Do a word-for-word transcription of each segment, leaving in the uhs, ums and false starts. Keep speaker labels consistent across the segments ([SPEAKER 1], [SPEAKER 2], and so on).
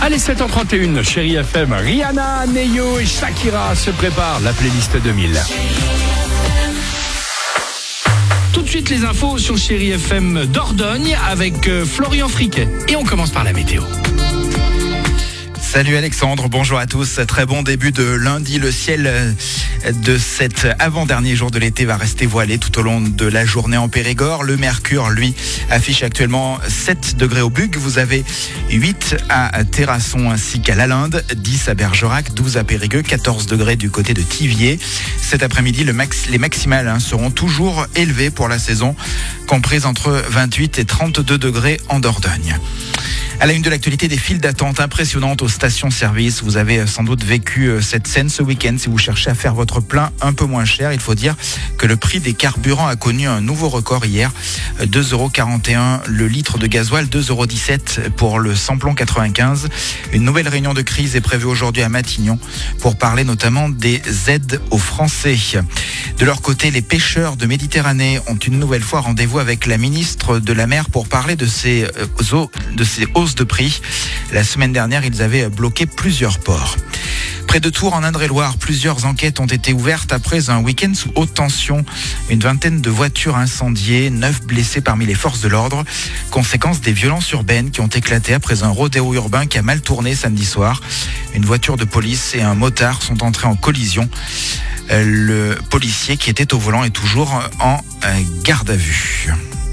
[SPEAKER 1] Allez, sept heures trente et une, Chérie F M, Rihanna, Neyo et Shakira se préparent la playlist deux mille. Tout de suite les infos sur Chérie F M Dordogne avec Florian Friquet. Et on commence par la météo.
[SPEAKER 2] Salut Alexandre, bonjour à tous. Très bon début de lundi. Le ciel de cet avant-dernier jour de l'été va rester voilé tout au long de la journée en Périgord. Le mercure, lui, affiche actuellement sept degrés au Bug. Vous avez huit à Terrasson ainsi qu'à Lalinde, dix à Bergerac, douze à Périgueux, quatorze degrés du côté de Thiviers. Cet après-midi, le max, les maximales hein, seront toujours élevées pour la saison, comprises entre vingt-huit et trente-deux degrés en Dordogne. À la une de l'actualité, des files d'attente impressionnantes aux stations-service. Vous avez sans doute vécu cette scène ce week-end. Si vous cherchez à faire votre plein un peu moins cher, il faut dire que le prix des carburants a connu un nouveau record hier. deux euros quarante et un le litre de gasoil, deux euros dix-sept pour le samplon quatre-vingt-quinze. Une nouvelle réunion de crise est prévue aujourd'hui à Matignon pour parler notamment des aides aux Français. De leur côté, les pêcheurs de Méditerranée ont une nouvelle fois rendez-vous avec la ministre de la Mer pour parler de ces eaux, de ces hausses de prix. La semaine dernière, ils avaient bloqué plusieurs ports. Près de Tours, en Indre-et-Loire, plusieurs enquêtes ont été ouvertes après un week-end sous haute tension. Une vingtaine de voitures incendiées, neuf blessés parmi les forces de l'ordre. Conséquence des violences urbaines qui ont éclaté après un rodéo urbain qui a mal tourné samedi soir. Une voiture de police et un motard sont entrés en collision. Le policier qui était au volant est toujours en garde à vue.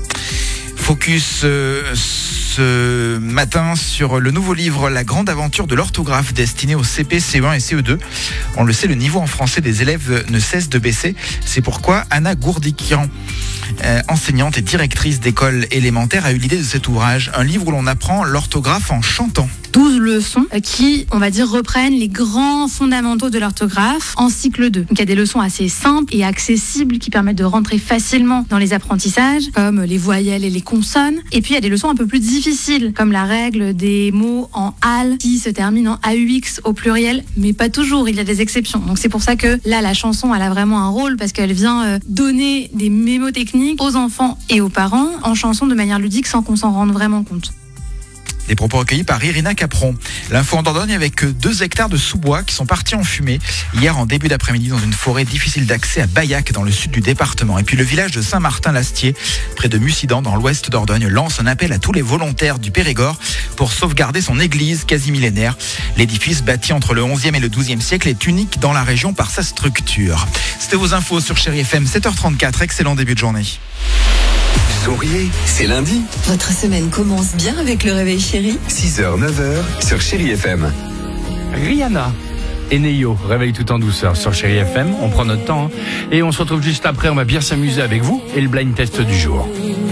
[SPEAKER 2] Focus euh, ce matin sur le nouveau livre La grande aventure de l'orthographe destiné au C P, C E un et C E deux. On le sait, le niveau en français des élèves ne cesse de baisser. C'est pourquoi Anna Gourdikian, euh, enseignante et directrice d'école élémentaire, a eu l'idée de cet ouvrage. Un livre où l'on apprend l'orthographe en chantant.
[SPEAKER 3] douze leçons qui, on va dire, reprennent les grands fondamentaux de l'orthographe en cycle deux. Donc il y a des leçons assez simples et accessibles qui permettent de rentrer facilement dans les apprentissages, comme les voyelles et les consonnes. Et puis il y a des leçons un peu plus difficiles, comme la règle des mots en al qui se terminent en A U X au pluriel, mais pas toujours, il y a des exceptions. Donc c'est pour ça que là, la chanson, elle a vraiment un rôle parce qu'elle vient donner des mémotechniques aux enfants et aux parents en chanson de manière ludique sans qu'on s'en rende vraiment compte.
[SPEAKER 2] Des propos recueillis par Irina Capron. L'info en Dordogne avec deux hectares de sous-bois qui sont partis en fumée hier en début d'après-midi dans une forêt difficile d'accès à Baillac dans le sud du département. Et puis le village de Saint-Martin-Lastier, près de Mussidan dans l'ouest Dordogne, lance un appel à tous les volontaires du Périgord pour sauvegarder son église quasi millénaire. L'édifice bâti entre le onzième et le douzième siècle est unique dans la région par sa structure. C'était vos infos sur Chérie F M, sept heures trente-quatre. Excellent début de journée.
[SPEAKER 4] Souriez, c'est lundi.
[SPEAKER 5] Votre semaine commence bien avec le réveil chéri.
[SPEAKER 4] six heures, neuf heures sur Chérie F M.
[SPEAKER 1] Rihanna et Neyo, réveille tout en douceur sur Chérie F M. On prend notre temps hein. Et on se retrouve juste après. On va bien s'amuser avec vous et le blind test du jour.